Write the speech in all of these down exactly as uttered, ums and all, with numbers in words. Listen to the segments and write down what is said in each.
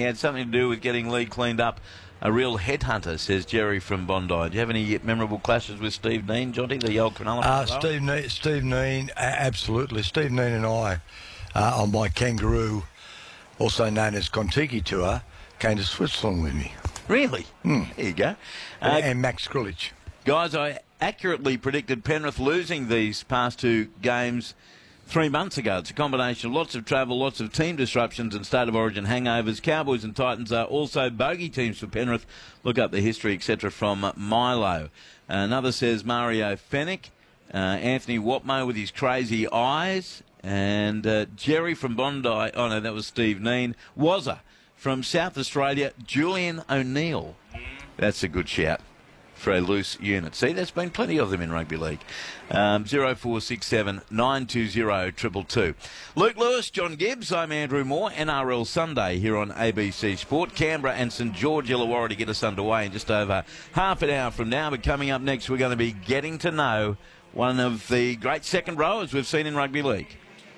he had something to do with getting Lee cleaned up. A real headhunter, says Jerry from Bondi. Do you have any memorable clashes with Steve Neen, Jonty, the old Cronulla? Uh, Steve Neen, Steve Neen, absolutely. Steve Neen and I, uh, on my Kangaroo, also known as Kontiki tour, came to Switzerland with me. Really? Mm. There you go. Uh, and, and Max Grillage. Guys, I accurately predicted Penrith losing these past two games three months ago. It's a combination of lots of travel, lots of team disruptions and state of origin hangovers. Cowboys and Titans are also bogey teams for Penrith. Look up the history, et cetera, from Milo. Another says Mario Fennick, uh, Anthony Watmo with his crazy eyes, and uh, Jerry from Bondi. Oh, no, that was Steve Neen. Wazza from South Australia, Julian O'Neill. That's a good shout for a loose unit. See, there's been plenty of them in rugby league. Um, zero four six seven nine two zero two two two. Luke Lewis, John Gibbs, I'm Andrew Moore. N R L Sunday here on A B C Sport. Canberra and St George Illawarra to get us underway in just over half an hour from now. But coming up next, we're going to be getting to know one of the great second rowers we've seen in rugby league.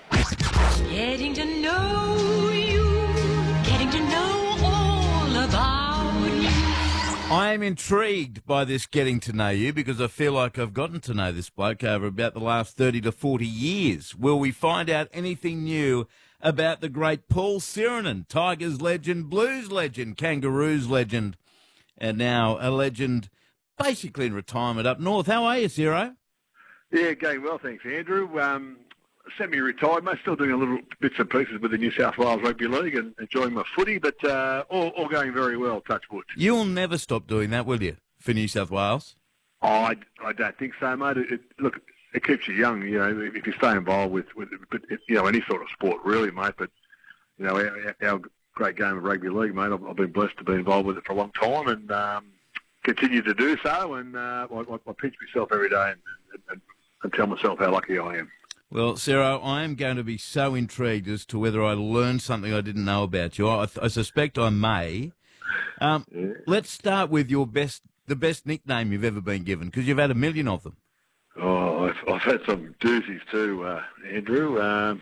Getting to know you, getting to know all about you. I am intrigued by this getting to know you because I feel like I've gotten to know this bloke over about the last thirty to forty years. Will we find out anything new about the great Paul Sirenen, Tigers legend, Blues legend, Kangaroos legend, and now a legend basically in retirement up north? How are you, Ciro? Yeah, going well, thanks, Andrew. Um, semi-retired, mate, still doing a little bits and pieces with the New South Wales Rugby League and enjoying my footy, but uh, all, all going very well, touch wood. You'll never stop doing that, will you, for New South Wales? Oh, I, I don't think so, mate. It, it, look, it keeps you young, you know, if you stay involved with, with you know, any sort of sport, really, mate. But, you know, our, our great game of rugby league, mate, I've, I've been blessed to be involved with it for a long time and um, continue to do so. And uh, I, I pinch myself every day and, and, and tell myself how lucky I am. Well, Ciro, I am going to be so intrigued as to whether I learned something I didn't know about you. I, I suspect I may. Um, yeah. Let's start with your best, the best nickname you've ever been given, because you've had a million of them. Oh, I've, I've had some doozies too, uh, Andrew. Um,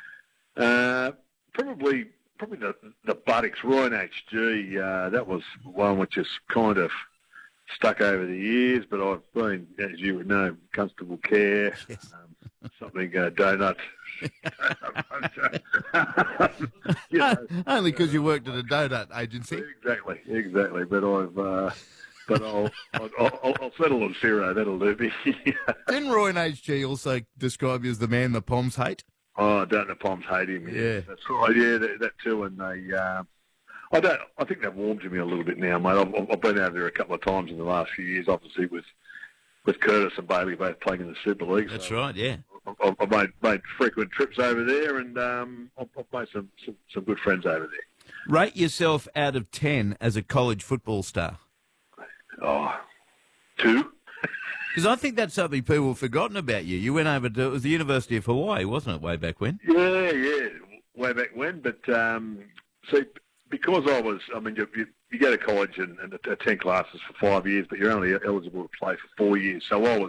uh, probably, probably the the Buttocks Ryan H G. Uh, that was one which has kind of stuck over the years, but I've been, as you would know, Constable Care. Yes. Um, Something uh, donut. you know, Only because you worked at a donut agency. Exactly, exactly. But I've, uh, but I'll, I'll, I'll, I'll settle on Ciro. That'll do me. Didn't Roy and H G also describe you as the man the Poms hate? Oh, don't the Poms hate him? Yeah, yeah. That's right. Yeah, that, that too. And they, uh, I don't. I think they've warmed to me a little bit now, mate. I've, I've been out there a couple of times in the last few years, obviously with. With Curtis and Bailey both playing in the Super League. That's so right, yeah. I've, I've made, made frequent trips over there and um, I've, I've made some, some, some good friends over there. Rate yourself out of ten as a college football star. Oh, two. Because I think that's something people have forgotten about you. You went over to, it was the University of Hawaii, wasn't it, way back when? Yeah, yeah, way back when. But, um, see, because I was, I mean, you, you, you go to college and, and attend classes for five years, but you're only eligible to play for four years. So I was,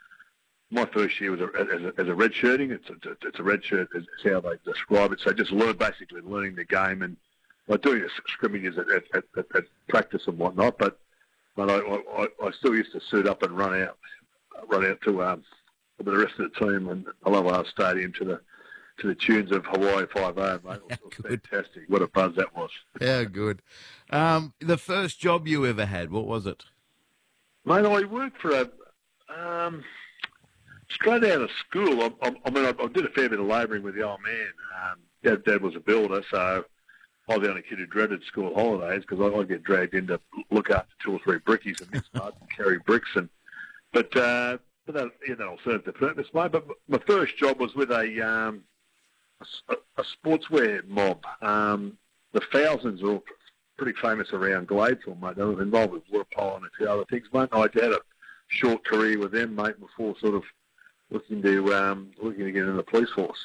my first year was a, as, a, as a red shirting. It's a, it's a red shirt, is how they describe it. So just learn, basically learning the game and like doing the scrimmages at, at, at, at practice and whatnot. But but I, I, I still used to suit up and run out, run out to um, with the rest of the team and Aloha Stadium to the to the tunes of Hawaii Five-O, mate. It was fantastic. What a buzz that was. How good. Um, the first job you ever had, what was it? Mate, I worked for a, um, straight out of school, I, I, I mean, I, I did a fair bit of labouring with the old man. Um, Dad, Dad was a builder, so I was the only kid who dreaded school holidays because I'd get dragged in to look after two or three brickies and mix mud and carry bricks. And But, uh, but that, you know, that'll serve the purpose, mate. But my first job was with a... Um, A, a sportswear mob. Um, the Thousands are all pretty famous around Gladesville, mate. They were involved with water polo and a few other things, mate. I had a short career with them, mate, before sort of looking to um, looking to get in the police force.